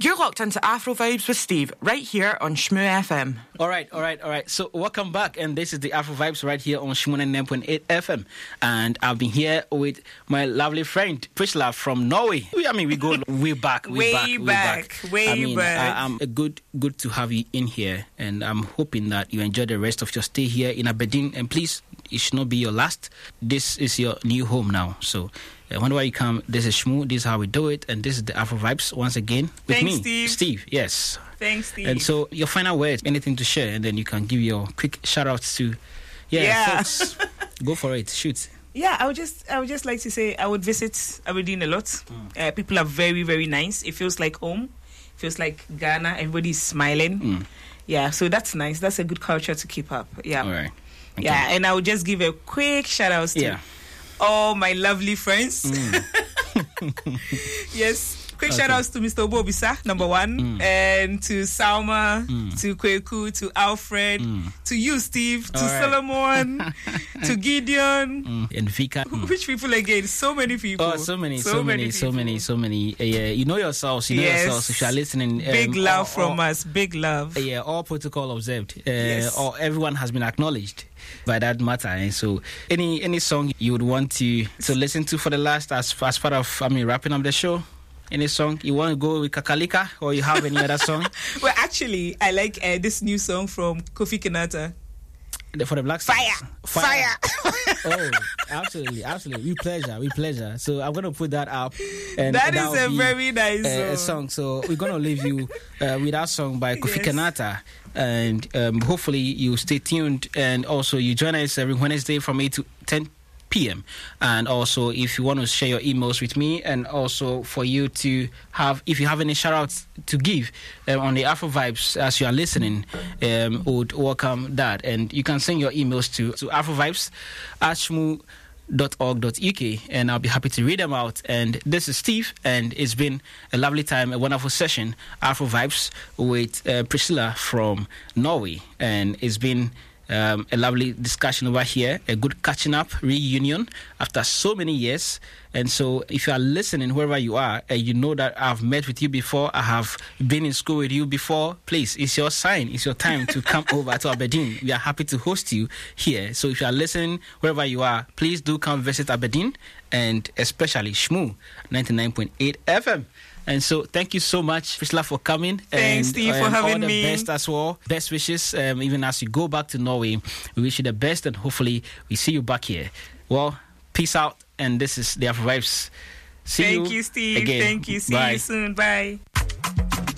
You're locked into Afro Vibes with Steve right here on Shmoo FM. All right. So welcome back, and this is the Afro Vibes right here on Shmoo 9.8 FM. And I've been here with my lovely friend Priscilla from Norway. We go way back. Way back. I'm good to have you in here, and I'm hoping that you enjoy the rest of your stay here in Aberdeen. And please, it should not be your last. This is your new home now. So whenever you come, this is Shmoo, this is how we do it, and this is the Afro Vibes once again with Thanks, Steve. Yes. Thanks, Steve. And so your final words, anything to share, and then you can give your quick shout outs to folks. Go for it. Shoot. Yeah, I would just like to say I would visit Aberdeen a lot. People are very, very nice. It feels like home. It feels like Ghana. Everybody's smiling. Yeah, so that's nice. That's a good culture to keep up. Yeah. All right. Okay. Yeah, and I would just give a quick shout out to all my lovely friends. Yes. Quick shout outs to Mr. Obobisa, number one, and to Salma, to Kweku, to Alfred, to you, Steve, to Solomon, to Gideon, and Vika. Which people again? So many people. Oh, so many. You know yourselves. If you are listening. Big love from us. Big love. Yeah, all protocol observed. Or everyone has been acknowledged by that matter. And so any song you would want to listen to for the last as part of wrapping up the show? Any song you want to go with Kakalika, or you have any other song? Well, actually, I like this new song from Kofi Kinata. For the Black Stars. Fire. Oh, absolutely. We pleasure. So I'm going to put that up. And that is a very nice song. So we're going to leave you with that song by Kofi Kinata. And hopefully you stay tuned. And also you join us every Wednesday from 8 to 10 p.m. And also, if you want to share your emails with me, and also for you to have, if you have any shout outs to give on the Afro Vibes as you are listening, would welcome that. And you can send your emails to afrovibes@shmoo.org.uk, and I'll be happy to read them out. And this is Steve, and it's been a lovely time, a wonderful session, Afro Vibes with Priscilla from Norway, and it's been a lovely discussion over here, a good catching up reunion after so many years. And so if you are listening wherever you are, and you know that I've met with you before, I have been in school with you before, please, it's your sign, it's your time to come over to Aberdeen. We are happy to host you here. So if you are listening wherever you are, please do come visit Aberdeen, and especially Shmoo 99.8 FM. And so, thank you so much, Priscilla, for coming. Thanks, Steve, for having me. All the best as well. Best wishes, even as you go back to Norway. We wish you the best, and hopefully we see you back here. Well, peace out, and this is the Afro Vibes. Thank you, Steve. Again. Thank you. See you soon. Bye.